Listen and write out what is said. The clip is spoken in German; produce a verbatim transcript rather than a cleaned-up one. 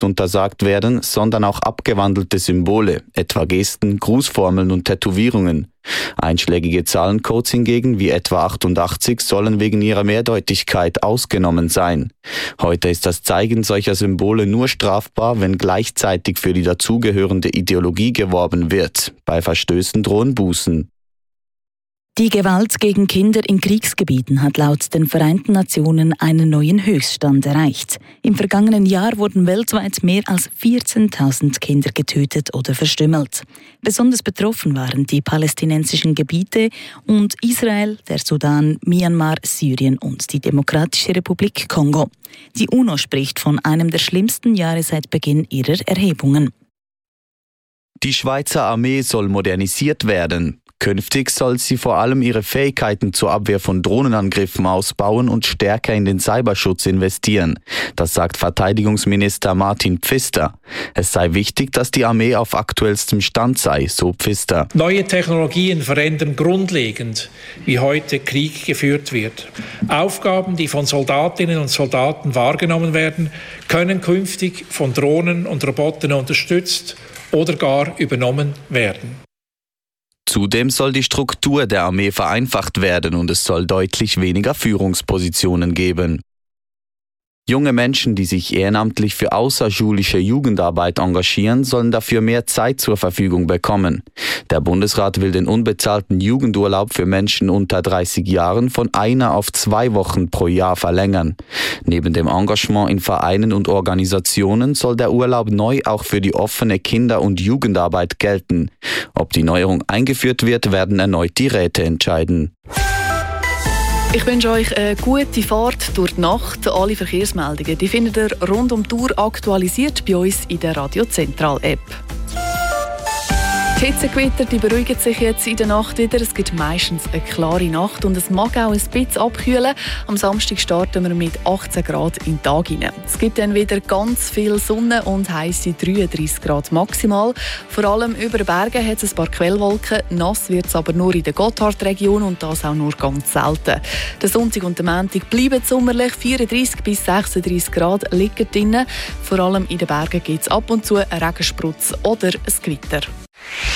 untersagt werden, sondern auch abgewandelte Symbole, etwa Gesten, Grußformeln und Tätowierungen. Einschlägige Zahlencodes hingegen, wie etwa achtundachtzig, sollen wegen ihrer Mehrdeutigkeit ausgenommen sein. Heute ist das Zeigen solcher Symbole nur strafbar, wenn gleichzeitig für die dazugehörende Ideologie geworben wird. Bei Verstößen drohen Bußen. Die Gewalt gegen Kinder in Kriegsgebieten hat laut den Vereinten Nationen einen neuen Höchststand erreicht. Im vergangenen Jahr wurden weltweit mehr als vierzehntausend Kinder getötet oder verstümmelt. Besonders betroffen waren die palästinensischen Gebiete und Israel, der Sudan, Myanmar, Syrien und die Demokratische Republik Kongo. Die UNO spricht von einem der schlimmsten Jahre seit Beginn ihrer Erhebungen. Die Schweizer Armee soll modernisiert werden. Künftig soll sie vor allem ihre Fähigkeiten zur Abwehr von Drohnenangriffen ausbauen und stärker in den Cyberschutz investieren. Das sagt Verteidigungsminister Martin Pfister. Es sei wichtig, dass die Armee auf aktuellstem Stand sei, so Pfister. Neue Technologien verändern grundlegend, wie heute Krieg geführt wird. Aufgaben, die von Soldatinnen und Soldaten wahrgenommen werden, können künftig von Drohnen und Robotern unterstützt oder gar übernommen werden. Zudem soll die Struktur der Armee vereinfacht werden und es soll deutlich weniger Führungspositionen geben. Junge Menschen, die sich ehrenamtlich für außerschulische Jugendarbeit engagieren, sollen dafür mehr Zeit zur Verfügung bekommen. Der Bundesrat will den unbezahlten Jugendurlaub für Menschen unter dreißig Jahren von einer auf zwei Wochen pro Jahr verlängern. Neben dem Engagement in Vereinen und Organisationen soll der Urlaub neu auch für die offene Kinder- und Jugendarbeit gelten. Ob die Neuerung eingeführt wird, werden erneut die Räte entscheiden. Ich wünsche euch eine gute Fahrt durch die Nacht. Alle Verkehrsmeldungen die findet ihr rund um die Uhr aktualisiert bei uns in der Radio Zentral App. Die Hitzegewitter die beruhigen sich jetzt in der Nacht wieder. Es gibt meistens eine klare Nacht und es mag auch ein bisschen abkühlen. Am Samstag starten wir mit achtzehn Grad in den Tag hinein. Es gibt dann wieder ganz viel Sonne und heisse dreiunddreissig Grad maximal. Vor allem über den Bergen hat es ein paar Quellwolken. Nass wird es aber nur in der Gotthardregion und das auch nur ganz selten. Der Sonntag und der Montag bleiben sommerlich. vierunddreissig bis sechsunddreissig Grad liegen drin. Vor allem in den Bergen gibt es ab und zu einen Regensprutz oder ein Gewitter.